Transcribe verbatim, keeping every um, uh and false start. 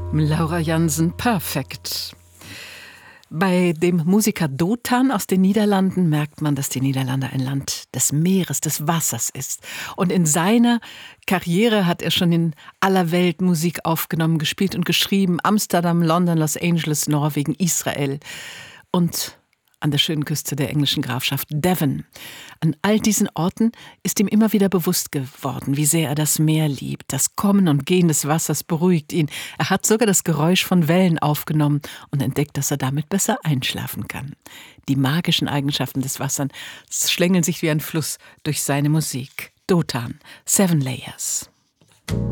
Laura Jansen, perfekt. Bei dem Musiker Dothan aus den Niederlanden merkt man, dass die Niederlande ein Land des Meeres, des Wassers ist. Und in seiner Karriere hat er schon in aller Welt Musik aufgenommen, gespielt und geschrieben. Amsterdam, London, Los Angeles, Norwegen, Israel und an der schönen Küste der englischen Grafschaft Devon. An all diesen Orten ist ihm immer wieder bewusst geworden, wie sehr er das Meer liebt. Das Kommen und Gehen des Wassers beruhigt ihn. Er hat sogar das Geräusch von Wellen aufgenommen und entdeckt, dass er damit besser einschlafen kann. Die magischen Eigenschaften des Wassers schlängeln sich wie ein Fluss durch seine Musik. Dothan, Seven Layers.